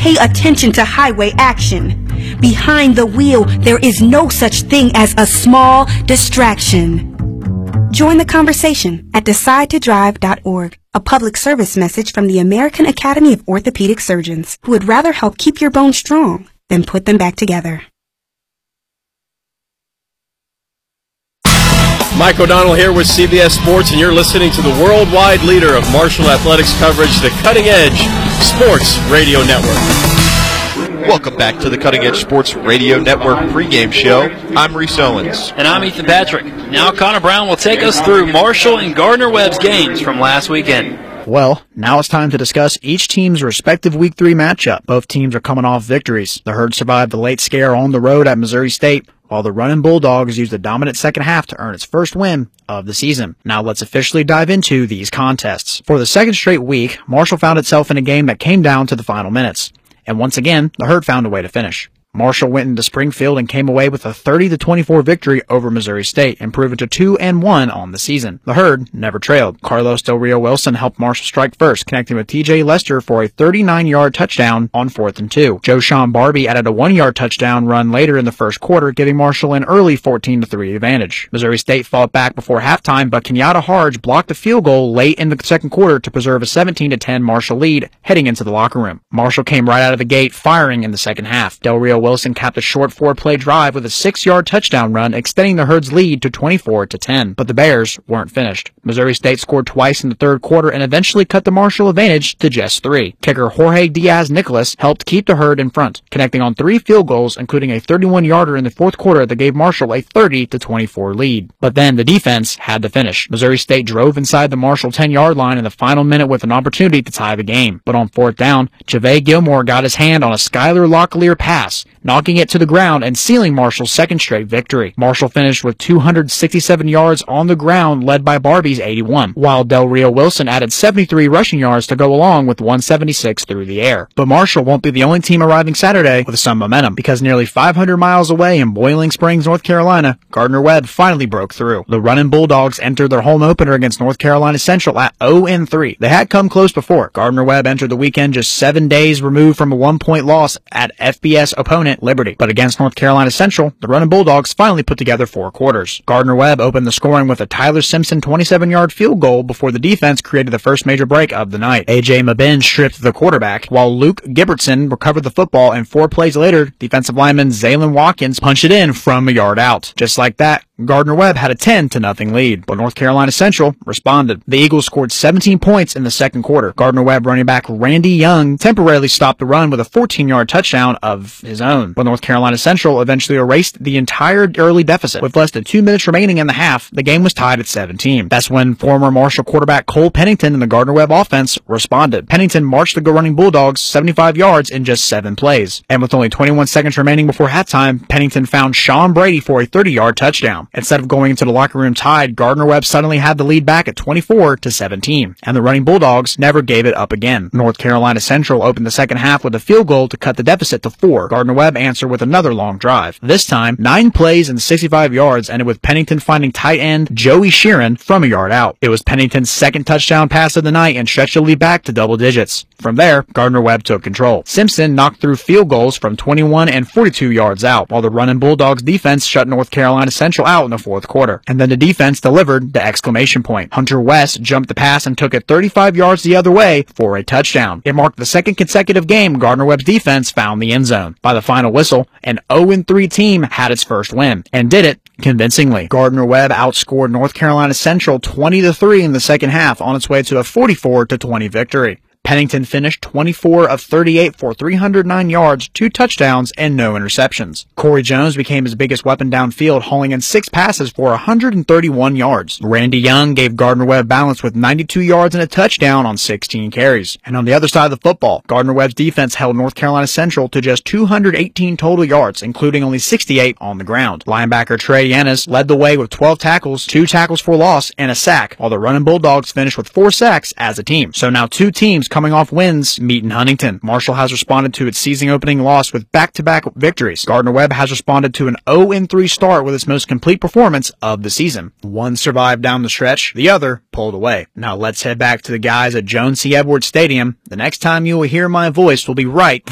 Pay attention to highway action. Behind the wheel, there is no such thing as a small distraction. Join the conversation at decidetodrive.org, a public service message from the American Academy of Orthopedic Surgeons, who would rather help keep your bones strong than put them back together. Mike O'Donnell here with CBS Sports, and you're listening to the worldwide leader of Marshall athletics coverage, the Cutting Edge Sports Radio Network. Welcome back to the Cutting Edge Sports Radio Network pregame show. I'm Reese Owens. And I'm Ethan Patrick. Now Connor Brown will take us through Marshall and Gardner-Webb's games from last weekend. Well, now it's time to discuss each team's respective Week 3 matchup. Both teams are coming off victories. The Herd survived the late scare on the road at Missouri State, while the Runnin' Bulldogs used a dominant second half to earn its first win of the season. Now let's officially dive into these contests. For the second straight week, Marshall found itself in a game that came down to the final minutes. And once again, the Herd found a way to finish. Marshall went into Springfield and came away with a 30-24 victory over Missouri State, improving to 2-1 on the season. The Herd never trailed. Carlos Del Rio Wilson helped Marshall strike first, connecting with T.J. Lester for a 39-yard touchdown on 4th and 2. Joe Sean Barbie added a 1-yard touchdown run later in the first quarter, giving Marshall an early 14-3 advantage. Missouri State fought back before halftime, but Kenyatta Harge blocked a field goal late in the second quarter to preserve a 17-10 Marshall lead heading into the locker room. Marshall came right out of the gate, firing in the second half. Del Rio Wilson capped a short 4-play drive with a 6-yard touchdown run, extending the Herd's lead to 24-10. But the Bears weren't finished. Missouri State scored twice in the third quarter and eventually cut the Marshall advantage to just 3. Kicker Jorge Diaz-Nicolas helped keep the Herd in front, connecting on 3 field goals, including a 31-yarder in the fourth quarter that gave Marshall a 30-24 lead. But then the defense had to finish. Missouri State drove inside the Marshall 10-yard line in the final minute with an opportunity to tie the game. But on 4th down, Javay Gilmore got his hand on a Skylar Locklear pass, knocking it to the ground and sealing Marshall's second straight victory. Marshall finished with 267 yards on the ground, led by Barbie's 81, while Del Rio Wilson added 73 rushing yards to go along with 176 through the air. But Marshall won't be the only team arriving Saturday with some momentum, because nearly 500 miles away in Boiling Springs, North Carolina, Gardner-Webb finally broke through. The Runnin' Bulldogs entered their home opener against North Carolina Central at 0-3. They had come close before. Gardner-Webb entered the weekend just 7 days removed from a 1-point loss at FBS opponent Liberty. But against North Carolina Central, the Runnin' Bulldogs finally put together 4 quarters. Gardner-Webb opened the scoring with a Tyler Simpson 27-yard field goal before the defense created the first major break of the night. A.J. Mabin stripped the quarterback, while Luke Gibbertson recovered the football, and 4 plays later, defensive lineman Zaylen Watkins punched it in from a yard out. Just like that, Gardner-Webb had a 10-0 lead, but North Carolina Central responded. The Eagles scored 17 points in the second quarter. Gardner-Webb running back Randy Young temporarily stopped the run with a 14-yard touchdown of his own, but North Carolina Central eventually erased the entire early deficit. With less than 2 minutes remaining in the half, the game was tied at 17. That's when former Marshall quarterback Cole Pennington and the Gardner-Webb offense responded. Pennington marched the Running Bulldogs 75 yards in just 7 plays, and with only 21 seconds remaining before halftime, Pennington found Sean Brady for a 30-yard touchdown. Instead of going into the locker room tied, Gardner-Webb suddenly had the lead back at 24-17, and the Running Bulldogs never gave it up again. North Carolina Central opened the second half with a field goal to cut the deficit to 4. Gardner-Webb answered with another long drive. This time, 9 plays and 65 yards ended with Pennington finding tight end Joey Sheeran from a yard out. It was Pennington's second touchdown pass of the night and stretched the lead back to double digits. From there, Gardner-Webb took control. Simpson knocked through field goals from 21 and 42 yards out, while the Runnin' Bulldogs defense shut North Carolina Central out in the fourth quarter. And then the defense delivered the exclamation point. Hunter West jumped the pass and took it 35 yards the other way for a touchdown. It marked the second consecutive game Gardner-Webb's defense found the end zone. By the final whistle, an 0-3 team had its first win, and did it convincingly. Gardner-Webb outscored North Carolina Central 20-3 in the second half on its way to a 44-20 victory. Pennington finished 24 of 38 for 309 yards, 2 touchdowns, and no interceptions. Corey Jones became his biggest weapon downfield, hauling in 6 passes for 131 yards. Randy Young gave Gardner-Webb balance with 92 yards and a touchdown on 16 carries. And on the other side of the football, Gardner-Webb's defense held North Carolina Central to just 218 total yards, including only 68 on the ground. Linebacker Trey Yannis led the way with 12 tackles, 2 tackles for loss, and a sack, while the Runnin' Bulldogs finished with 4 sacks as a team. So now 2 teams coming off wins meet in Huntington. Marshall has responded to its season-opening loss with back-to-back victories. Gardner-Webb has responded to an 0-3 start with its most complete performance of the season. One survived down the stretch, the other pulled away. Now let's head back to the guys at Jones C. Edwards Stadium. The next time you will hear my voice will be right